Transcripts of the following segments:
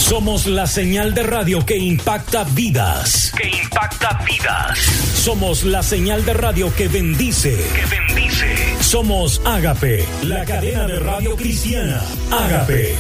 Somos la señal de radio que impacta vidas. Somos la señal de radio que bendice. Somos Ágape, la cadena de radio cristiana. Ágape.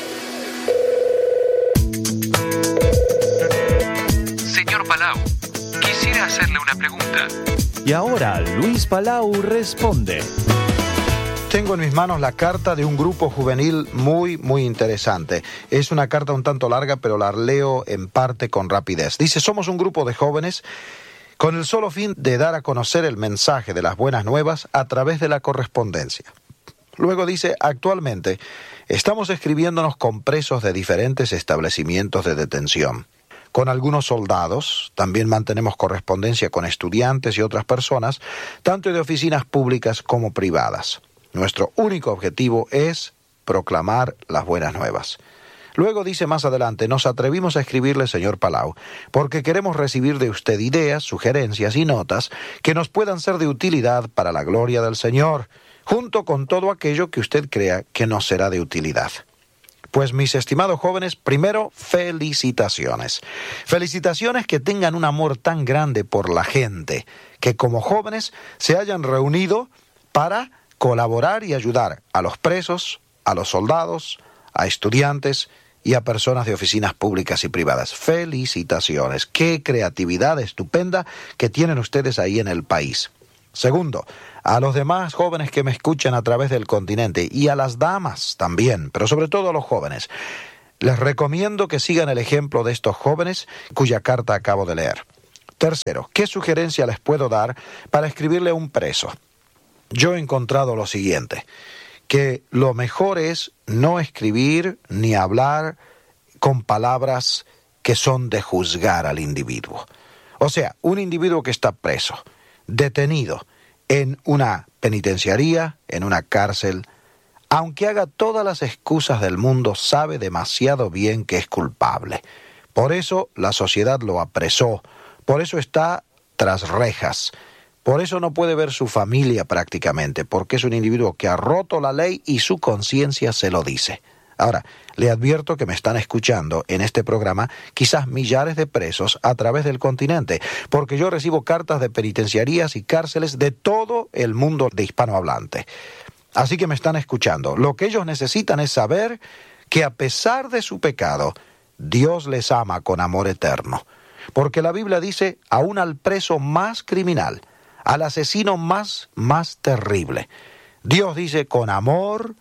Señor Palau, quisiera hacerle una pregunta. Y ahora Luis Palau responde. Tengo en mis manos la carta de un grupo juvenil muy interesante. Es una carta un tanto larga, pero la leo en parte con rapidez. Dice: somos un grupo de jóvenes con el solo fin de dar a conocer el mensaje de las buenas nuevas a través de la correspondencia. Luego dice: actualmente estamos escribiéndonos con presos de diferentes establecimientos de detención. Con algunos soldados, también mantenemos correspondencia con estudiantes y otras personas, tanto de oficinas públicas como privadas. Nuestro único objetivo es proclamar las buenas nuevas. Luego dice más adelante: nos atrevimos a escribirle, señor Palau, porque queremos recibir de usted ideas, sugerencias y notas que nos puedan ser de utilidad para la gloria del Señor, junto con todo aquello que usted crea que nos será de utilidad. Pues mis estimados jóvenes, primero, felicitaciones. Felicitaciones que tengan un amor tan grande por la gente, que como jóvenes se hayan reunido para colaborar y ayudar a los presos, a los soldados, a estudiantes y a personas de oficinas públicas y privadas. Felicitaciones. Qué creatividad estupenda que tienen ustedes ahí en el país. Segundo, a los demás jóvenes que me escuchan a través del continente y a las damas también, pero sobre todo a los jóvenes, les recomiendo que sigan el ejemplo de estos jóvenes cuya carta acabo de leer. Tercero, ¿qué sugerencia les puedo dar para escribirle a un preso? Yo he encontrado lo siguiente, que lo mejor es no escribir ni hablar con palabras que son de juzgar al individuo. O sea, un individuo que está preso, detenido en una penitenciaría, en una cárcel, aunque haga todas las excusas del mundo, sabe demasiado bien que es culpable. Por eso la sociedad lo apresó, por eso está tras rejas. Por eso no puede ver su familia prácticamente, porque es un individuo que ha roto la ley y su conciencia se lo dice. Ahora, le advierto que me están escuchando en este programa quizás millares de presos a través del continente, porque yo recibo cartas de penitenciarías y cárceles de todo el mundo de hispanohablante. Así que me están escuchando. Lo que ellos necesitan es saber que a pesar de su pecado, Dios les ama con amor eterno. Porque la Biblia dice, aún al preso más criminal, al asesino más terrible, Dios dice, con amor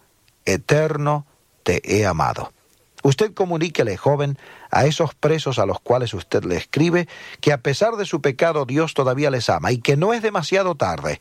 eterno te he amado. Usted comuníquele, joven, a esos presos a los cuales usted le escribe, que a pesar de su pecado Dios todavía les ama y que no es demasiado tarde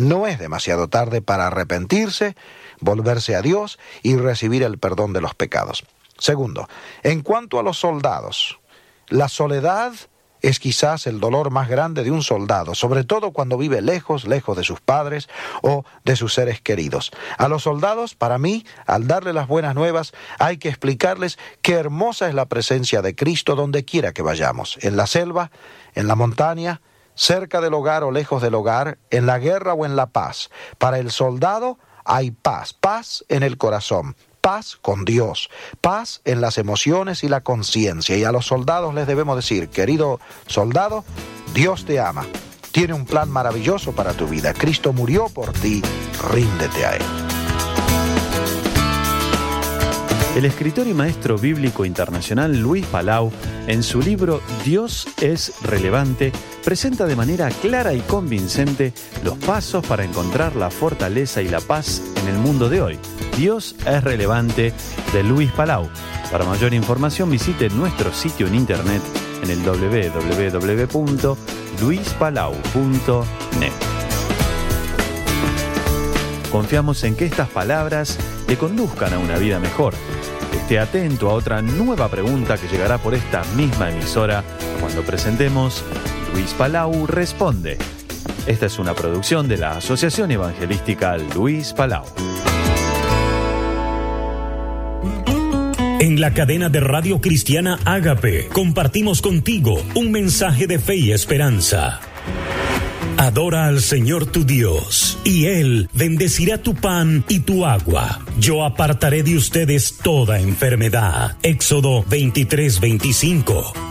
para arrepentirse, volverse a Dios y recibir el perdón de los pecados. Segundo, en cuanto a los soldados, la soledad es quizás el dolor más grande de un soldado, sobre todo cuando vive lejos de sus padres o de sus seres queridos. A los soldados, para mí, al darle las buenas nuevas, hay que explicarles qué hermosa es la presencia de Cristo donde quiera que vayamos, en la selva, en la montaña, cerca del hogar o lejos del hogar, en la guerra o en la paz. Para el soldado hay paz en el corazón. Paz con Dios, paz en las emociones y la conciencia. Y a los soldados les debemos decir, querido soldado, Dios te ama, tiene un plan maravilloso para tu vida. Cristo murió por ti, ríndete a Él. El escritor y maestro bíblico internacional Luis Palau, en su libro Dios es relevante, presenta de manera clara y convincente los pasos para encontrar la fortaleza y la paz en el mundo de hoy. Dios es relevante, de Luis Palau. Para mayor información visite nuestro sitio en internet en el www.luispalau.net. Confiamos en que estas palabras le conduzcan a una vida mejor. Esté atento a otra nueva pregunta que llegará por esta misma emisora cuando presentemos Luis Palau Responde. Esta es una producción de la Asociación Evangelística Luis Palau. En la cadena de radio cristiana Ágape compartimos contigo un mensaje de fe y esperanza. Adora al Señor tu Dios, y Él bendecirá tu pan y tu agua. Yo apartaré de ustedes toda enfermedad. Éxodo 23:25.